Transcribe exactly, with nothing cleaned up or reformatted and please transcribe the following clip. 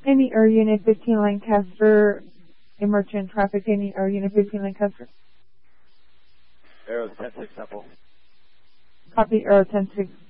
Any Air Unit fifteen Lancaster, a merchant traffic, any Air Unit fifteen Lancaster. Arrow ten six Temple. Copy, Aero ten six